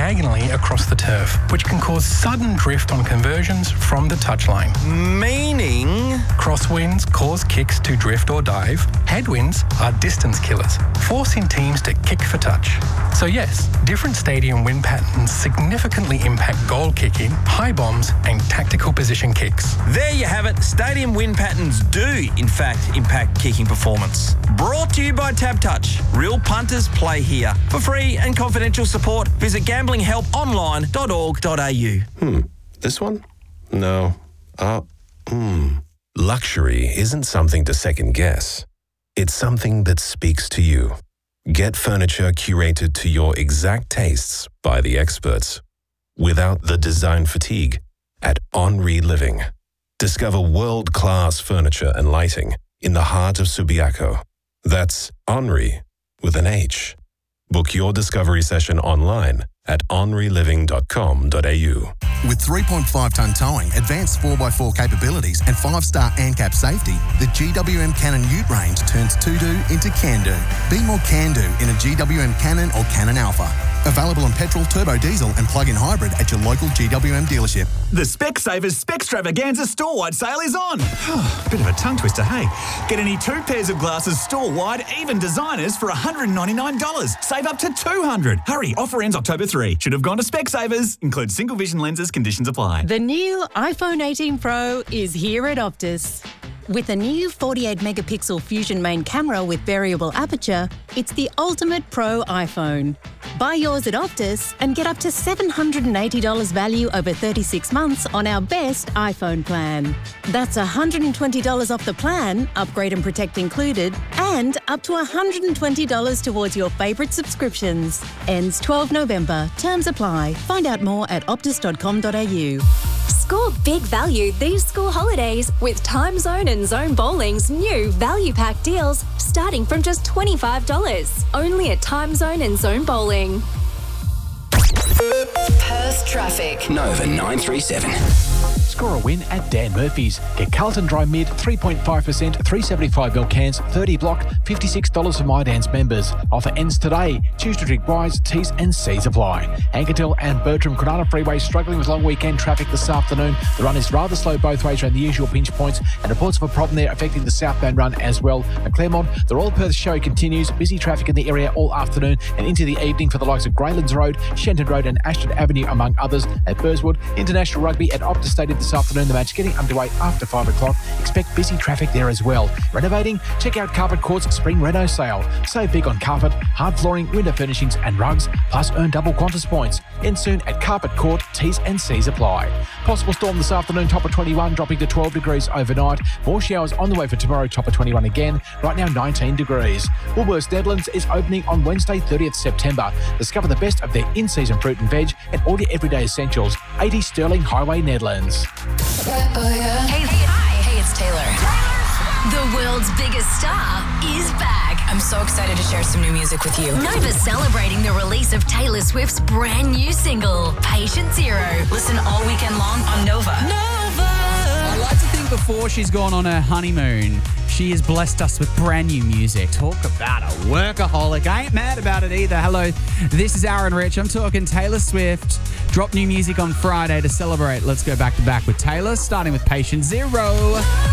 diagonally across the turf, which can cause sudden drift on conversions from the touchline. Meaning? Crosswinds cause kicks to drift or dive. Headwinds are distance killers, forcing teams to kick for touch. So yes, different stadium wind patterns significantly impact goal kicking, high bombs and tactical position kicks. There you have it. Stadium wind patterns do, in fact, impact kicking performance. Brought to you by TabTouch. Real punters play here. For free and confidential support, visit gamblinghelponline.org.au. This one? No. Luxury isn't something to second guess. It's something that speaks to you. Get furniture curated to your exact tastes by the experts, without the design fatigue, at Henri Living. Discover world-class furniture and lighting in the heart of Subiaco. That's Henri with an H. Book your discovery session online at henriliving.com.au. With 3.5-tonne towing, advanced 4x4 capabilities and 5-star ANCAP safety, the GWM Cannon Ute range turns to-do into can-do. Be more can-do in a GWM Cannon or Cannon Alpha. Available on petrol, turbo diesel and plug-in hybrid at your local GWM dealership. The Specsavers Specstravaganza store-wide sale is on. Bit of a tongue twister, hey? Get any 2 pairs of glasses store-wide, even designers, for $199. Save up to $200. Hurry, offer ends October 3. Should have gone to Specsavers. Includes single vision lenses, conditions apply. The new iPhone 18 Pro is here at Optus. With a new 48-megapixel Fusion main camera with variable aperture, it's the ultimate pro iPhone. Buy yours at Optus and get up to $780 value over 36 months on our best iPhone plan. That's $120 off the plan, upgrade and protect included, and up to $120 towards your favourite subscriptions. Ends 12 November. Terms apply. Find out more at optus.com.au. Score big value these school holidays with Time Zone and Zone Bowling's new value pack deals starting from just $25. Only at Time Zone and Zone Bowling. Perth traffic. Nova 937. Score a win at Dan Murphy's. Get Carlton Dry Mid 3.5%, 375ml cans, 30 block, $56 for MyDance members. Offer ends today. Choose to drink wise, T's and C's apply. Anketel and Bertram Kwinana Freeway struggling with long weekend traffic this afternoon. The run is rather slow both ways around the usual pinch points and reports of a problem there affecting the southbound run as well. At Claremont, the Royal Perth show continues. Busy traffic in the area all afternoon and into the evening for the likes of Greylands Road, Shenton Road and Ashton Avenue among others. At Burswood, International Rugby at Optus Stadium this afternoon. The match getting underway after 5 o'clock. Expect busy traffic there as well. Renovating? Check out Carpet Court's Spring Reno sale. Save big on carpet, hard flooring, window furnishings and rugs, plus earn double Qantas points. End soon at Carpet Court. T's and C's apply. Possible storm this afternoon, top of 21, dropping to 12 degrees overnight. More showers on the way for tomorrow, top of 21 again. Right now, 19 degrees. Woolworths Netherlands is opening on Wednesday, 30th September. Discover the best of their in-season fruit and veg and all your everyday essentials. 80 Sterling Highway, Netherlands. Hey, it's Taylor. The world's biggest star is back. I'm so excited to share some new music with you. Nova's celebrating the release of Taylor Swift's brand new single, Patient Zero. Listen all weekend long on Nova. I like to think before she's gone on her honeymoon, she has blessed us with brand new music. Talk about a workaholic. I ain't mad about it either. Hello, this is Aaron Rich. I'm talking Taylor Swift. Drop new music on Friday to celebrate. Let's go back to back with Taylor, starting with Patient Zero.